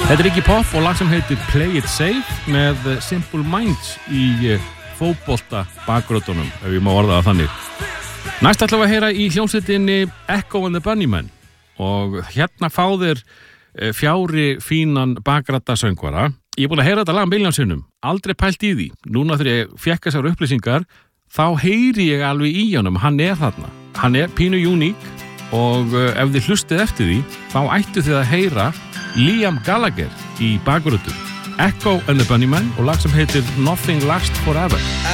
Þetta Iggy Pop og lag sem heitir Play It Safe með Simple Minds í fótbolta bakgrötunum, ef ég má orða það þannig. Næst ætlum við að heyra í hljómsveitinni Echo and the Bunnymen og hérna fá þeir fjári fínan bakrættasöngvara. Ég er búin að heyra þetta lag milljón sinnum, aldrei pælt í því. Núna þegar ég fékk þessar upplýsingar, þá heyri ég alveg í honum, hann er þarna. Hann er pínu uník og ef þið hlustið eftir því, þá ættu þið að heyra Liam Gallagher í bakgrötu. Echo and the Bunnymen og lag sem heitir Nothing Lasts Forever.